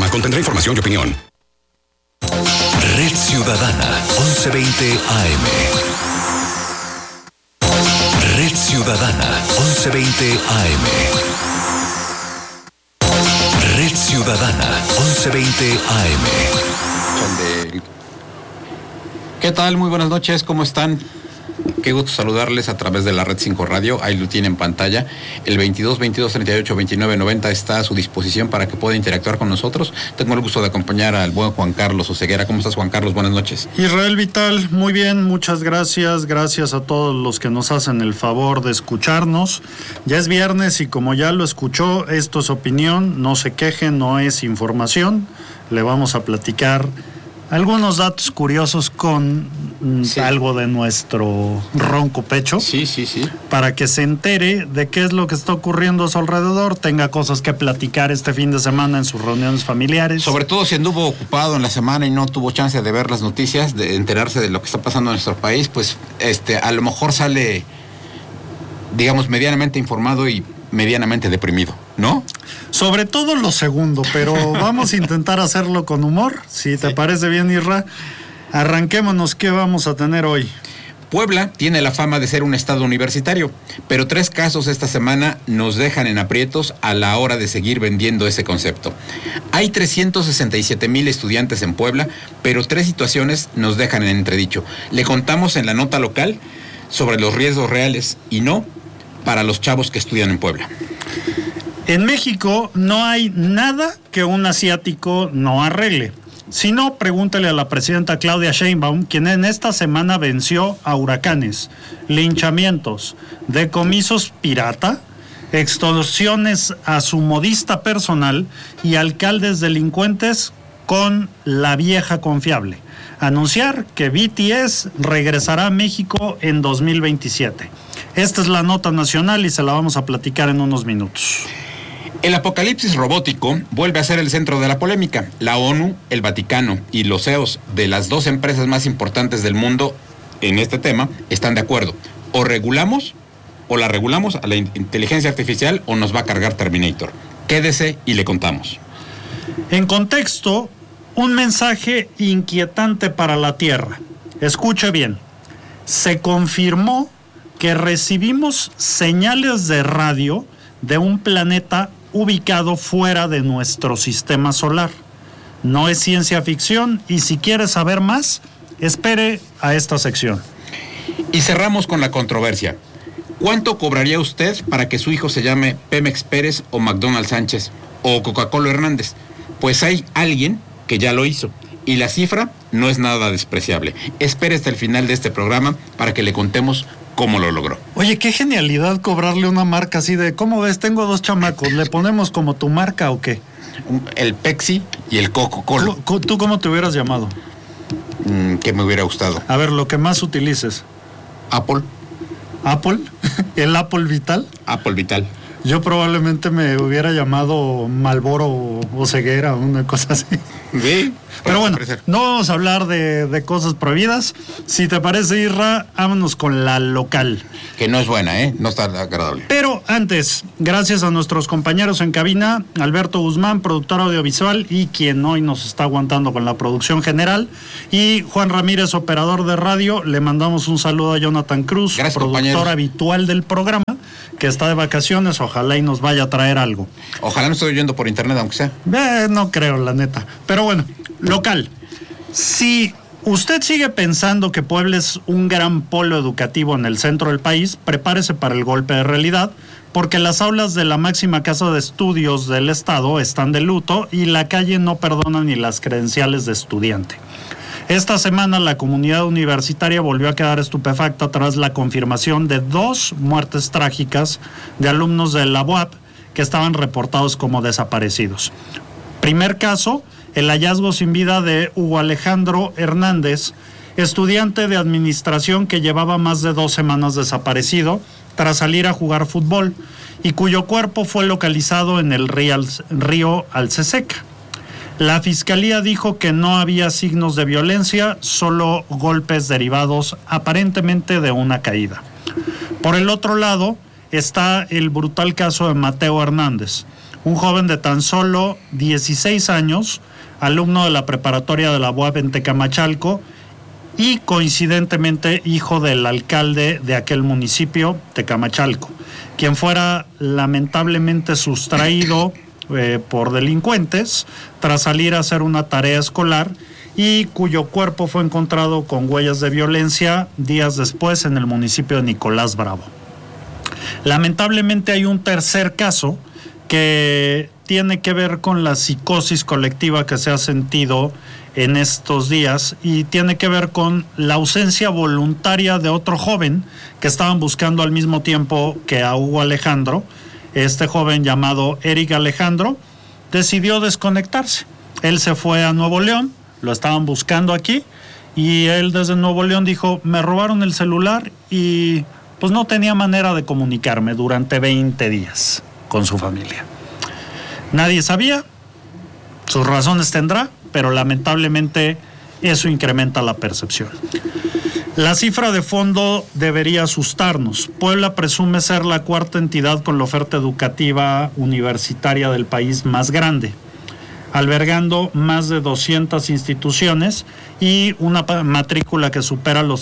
contendrá información y opinión. Red Ciudadana, 1120 AM. Red Ciudadana, 1120 AM. Red Ciudadana, 1120 AM. ¿Qué tal? Muy buenas noches, ¿cómo están? Qué gusto saludarles a través de la Red 5 Radio. Ahí lo tienen en pantalla. El 22-22-38-29-90 está a su disposición para que pueda interactuar con nosotros. Tengo el gusto de acompañar al buen Juan Carlos Oseguera. ¿Cómo estás, Juan Carlos? Buenas noches. Israel Vital, muy bien, muchas gracias. Gracias a todos los que nos hacen el favor de escucharnos. Ya es viernes y como ya lo escuchó, esto es opinión, no se quejen, no es información. Le vamos a platicar algunos datos curiosos con algo de nuestro ronco pecho. Sí. Para que se entere de qué es lo que está ocurriendo a su alrededor, tenga cosas que platicar este fin de semana en sus reuniones familiares. Sobre todo si anduvo ocupado en la semana y no tuvo chance de ver las noticias, de enterarse de lo que está pasando en nuestro país, pues a lo mejor sale, digamos, medianamente informado y medianamente deprimido, ¿no? Sobre todo lo segundo, pero vamos a intentar hacerlo con humor. Si te parece bien, Isra, arranquémonos. ¿Qué vamos a tener hoy? Puebla tiene la fama de ser un estado universitario, pero 3 casos esta semana nos dejan en aprietos a la hora de seguir vendiendo ese concepto. Hay 367,000 estudiantes en Puebla, pero 3 situaciones nos dejan en entredicho. Le contamos en la nota local sobre los riesgos reales y no para los chavos que estudian en Puebla. En México no hay nada que un asiático no arregle. Si no, pregúntale a la presidenta Claudia Sheinbaum, quien en esta semana venció a huracanes, linchamientos, decomisos pirata, extorsiones a su modista personal y alcaldes delincuentes con la vieja confiable. Anunciar que BTS regresará a México en 2027. Esta es la nota nacional y se la vamos a platicar en unos minutos. El apocalipsis robótico vuelve a ser el centro de la polémica. La ONU, el Vaticano y los CEOs de las 2 empresas más importantes del mundo en este tema están de acuerdo. O la regulamos a la inteligencia artificial o nos va a cargar Terminator. Quédese y le contamos. En contexto, un mensaje inquietante para la Tierra. Escuche bien. Se confirmó que recibimos señales de radio de un planeta ubicado fuera de nuestro sistema solar. No es ciencia ficción y si quiere saber más, espere a esta sección. Y cerramos con la controversia. ¿Cuánto cobraría usted para que su hijo se llame Pemex Pérez o McDonald's Sánchez o Coca-Cola Hernández? Pues hay alguien que ya lo hizo y la cifra no es nada despreciable. Espere hasta el final de este programa para que le contemos cómo lo logró. Oye, qué genialidad cobrarle una marca así de, ¿cómo ves? Tengo 2 chamacos, ¿le ponemos como tu marca o qué? El Pepsi y el Coca-Cola. ¿Tú cómo te hubieras llamado? Que me hubiera gustado. A ver, lo que más utilices. Apple. ¿Apple? ¿El Apple Vital? Apple Vital. Yo probablemente me hubiera llamado Malboro o Ceguera o una cosa así. Sí. Pero bueno, no vamos a hablar de cosas prohibidas. Si te parece, Isra, vámonos con la local. Que no es buena, no está agradable. Pero antes, gracias a nuestros compañeros en cabina, Alberto Guzmán, productor audiovisual y quien hoy nos está aguantando con la producción general, y Juan Ramírez, operador de radio, le mandamos un saludo a Jonathan Cruz, gracias, productor compañeros. Habitual del programa, que está de vacaciones, ojalá y nos vaya a traer algo. Ojalá no estoy oyendo por internet, aunque sea. No creo, la neta. Pero bueno, local. Si usted sigue pensando que Puebla es un gran polo educativo en el centro del país, prepárese para el golpe de realidad, porque las aulas de la máxima casa de estudios del estado están de luto y la calle no perdona ni las credenciales de estudiante. Esta semana la comunidad universitaria volvió a quedar estupefacta tras la confirmación de 2 muertes trágicas de alumnos de la UAP que estaban reportados como desaparecidos. Primer caso, el hallazgo sin vida de Hugo Alejandro Hernández, estudiante de administración que llevaba más de 2 semanas desaparecido tras salir a jugar fútbol y cuyo cuerpo fue localizado en el río Alceseca. La fiscalía dijo que no había signos de violencia, solo golpes derivados aparentemente de una caída. Por el otro lado está el brutal caso de Mateo Hernández, un joven de tan solo 16 años, alumno de la preparatoria de la UAP en Tecamachalco y coincidentemente hijo del alcalde de aquel municipio, Tecamachalco, quien fuera lamentablemente sustraído por delincuentes tras salir a hacer una tarea escolar y cuyo cuerpo fue encontrado con huellas de violencia días después en el municipio de Nicolás Bravo. Lamentablemente hay un tercer caso que tiene que ver con la psicosis colectiva que se ha sentido en estos días y tiene que ver con la ausencia voluntaria de otro joven que estaban buscando al mismo tiempo que a Hugo Alejandro. Este joven llamado Eric Alejandro decidió desconectarse. Él se fue a Nuevo León, lo estaban buscando aquí y él desde Nuevo León dijo, me robaron el celular y pues no tenía manera de comunicarme durante 20 días con su familia. Nadie sabía, sus razones tendrá, pero lamentablemente eso incrementa la percepción. La cifra de fondo debería asustarnos. Puebla presume ser la cuarta entidad con la oferta educativa universitaria del país más grande, albergando más de 200 instituciones y una matrícula que supera los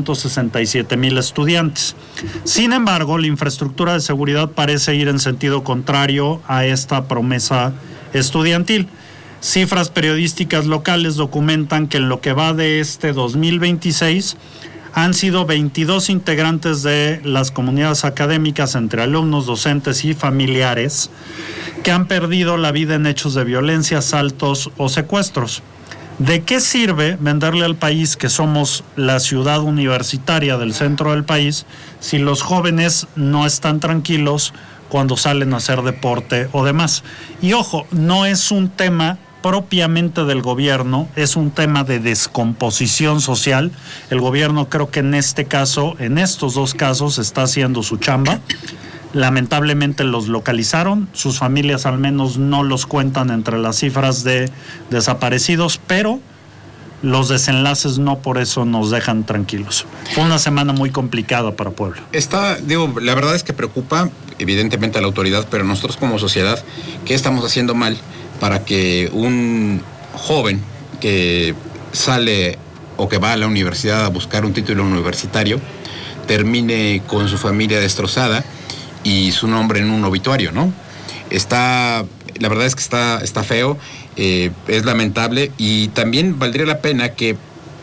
367,000 estudiantes. Sin embargo, la infraestructura de seguridad parece ir en sentido contrario a esta promesa estudiantil. Cifras periodísticas locales documentan que en lo que va de este 2026 han sido 22 integrantes de las comunidades académicas, entre alumnos, docentes y familiares, que han perdido la vida en hechos de violencia, asaltos o secuestros. ¿De qué sirve venderle al país que somos la ciudad universitaria del centro del país si los jóvenes no están tranquilos cuando salen a hacer deporte o demás? Y ojo, no es un tema propiamente del gobierno, es un tema de descomposición social. El gobierno creo que en este caso, en estos dos casos, está haciendo su chamba. Lamentablemente los localizaron, sus familias al menos no los cuentan entre las cifras de desaparecidos, pero los desenlaces no por eso nos dejan tranquilos. Fue una semana muy complicada para Puebla. La verdad es que preocupa evidentemente a la autoridad, pero nosotros como sociedad, ¿qué estamos haciendo mal para que un joven que sale o que va a la universidad a buscar un título universitario termine con su familia destrozada y su nombre en un obituario, ¿no? La verdad es que está feo, es lamentable y también valdría la pena que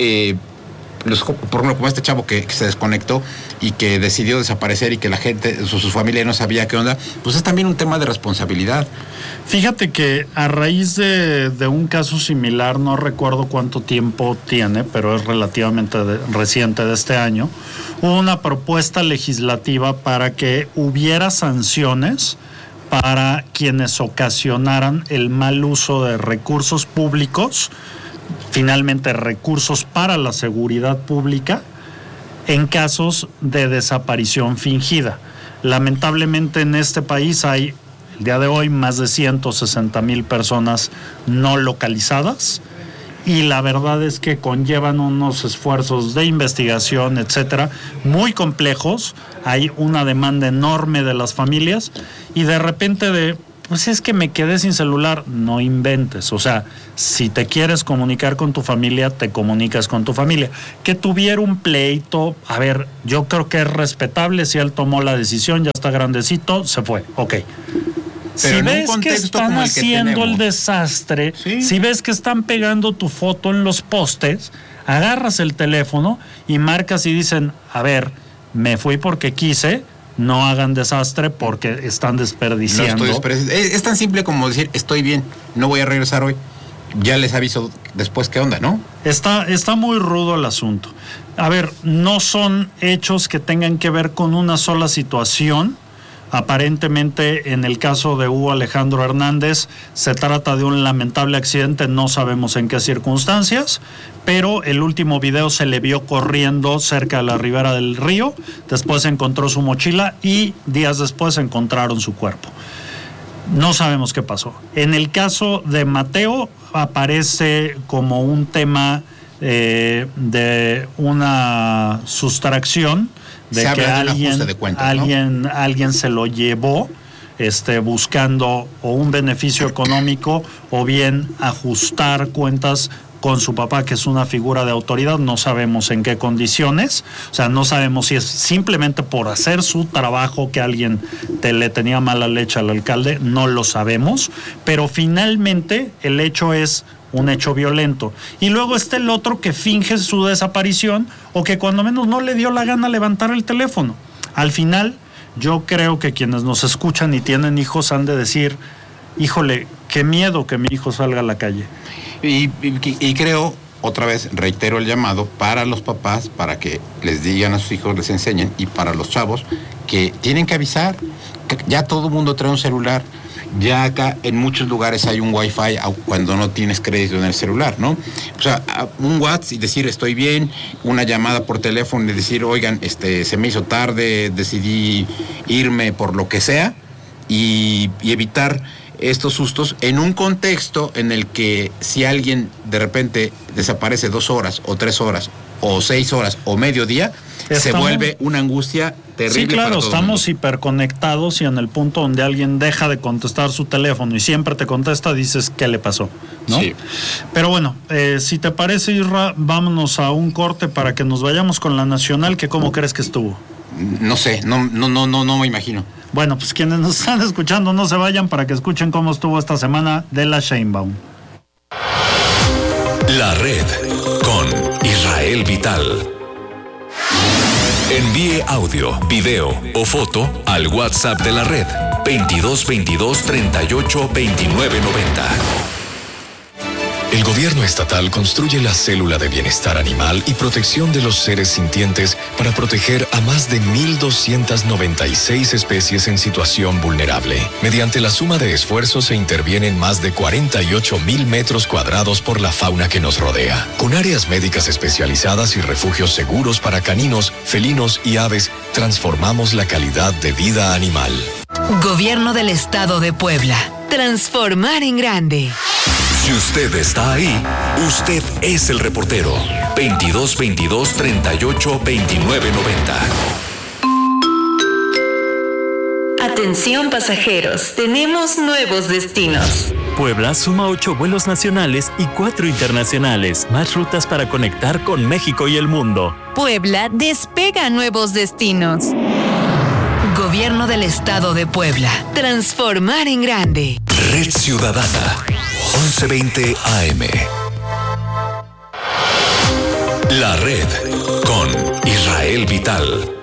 por ejemplo, como este chavo que se desconectó y que decidió desaparecer y que la gente, su familia no sabía qué onda, pues es también un tema de responsabilidad. Fíjate que a raíz de un caso similar, no recuerdo cuánto tiempo tiene, pero es relativamente reciente de este año, hubo una propuesta legislativa para que hubiera sanciones para quienes ocasionaran el mal uso de recursos públicos, finalmente recursos para la seguridad pública, en casos de desaparición fingida. Lamentablemente en este país hay, el día de hoy, más de 160,000 personas no localizadas y la verdad es que conllevan unos esfuerzos de investigación, etcétera, muy complejos. Hay una demanda enorme de las familias y de repente pues es que me quedé sin celular, no inventes. O sea, si te quieres comunicar con tu familia, te comunicas con tu familia. Que tuviera un pleito, a ver, yo creo que es respetable. Si él tomó la decisión, ya está grandecito, se fue, ok. Pero si ves que están haciendo el desastre, ¿sí? Si ves que están pegando tu foto en los postes, agarras el teléfono y marcas y dicen, a ver, me fui porque quise, no hagan desastre porque están desperdiciando. Es tan simple como decir, estoy bien, no voy a regresar hoy. Ya les aviso después qué onda, ¿no? Está muy rudo el asunto. A ver, no son hechos que tengan que ver con una sola situación. Aparentemente, en el caso de Hugo Alejandro Hernández, se trata de un lamentable accidente, no sabemos en qué circunstancias, pero el último video se le vio corriendo cerca de la ribera del río, después encontró su mochila y días después encontraron su cuerpo. No sabemos qué pasó. En el caso de Mateo, aparece como un tema de una sustracción, de que alguien se lo llevó. buscando o un beneficio económico o bien ajustar cuentas con su papá, que es una figura de autoridad. No sabemos en qué condiciones, o sea, no sabemos si es simplemente por hacer su trabajo que alguien le tenía mala leche al alcalde, no lo sabemos, pero finalmente el hecho es un hecho violento. Y luego está el otro que finge su desaparición o que cuando menos no le dio la gana levantar el teléfono. Al final, yo creo que quienes nos escuchan y tienen hijos han de decir, híjole, qué miedo que mi hijo salga a la calle. Y creo, otra vez, reitero el llamado para los papás, para que les digan a sus hijos, les enseñen, y para los chavos, que tienen que avisar. Ya todo el mundo trae un celular. Ya acá en muchos lugares hay un Wi-Fi cuando no tienes crédito en el celular, ¿no? O sea, un WhatsApp y decir estoy bien, una llamada por teléfono y decir, oigan, se me hizo tarde, decidí irme por lo que sea, y evitar estos sustos en un contexto en el que si alguien de repente desaparece 2 horas o 3 horas o 6 horas o mediodía, se vuelve una angustia terrible. Sí, claro, para todo estamos el mundo. hiperconectados y en el punto donde alguien deja de contestar su teléfono y siempre te contesta, dices, ¿qué le pasó? ¿No? Sí. Pero bueno, si te parece, Isra, vámonos a un corte para que nos vayamos con la nacional, que ¿cómo crees que estuvo? No sé, no me imagino. Bueno, pues quienes nos están escuchando no se vayan para que escuchen cómo estuvo esta semana de la Sheinbaum. La red con Israel Vital. Envíe audio, video o foto al WhatsApp de la red 2222 38 29 90. El gobierno estatal construye la célula de bienestar animal y protección de los seres sintientes para proteger a más de 1,296 especies en situación vulnerable. Mediante la suma de esfuerzos se intervienen más de 48,000 metros cuadrados por la fauna que nos rodea. Con áreas médicas especializadas y refugios seguros para caninos, felinos y aves, transformamos la calidad de vida animal. Gobierno del Estado de Puebla. Transformar en grande. Si usted está ahí, usted es el reportero. 2222 38 29 90. Atención pasajeros, tenemos nuevos destinos. Puebla suma 8 vuelos nacionales y 4 internacionales, más rutas para conectar con México y el mundo. Puebla despega a nuevos destinos. Gobierno del Estado de Puebla. Transformar en grande. Red Ciudadana. 1120 AM. La red con Israel Vital.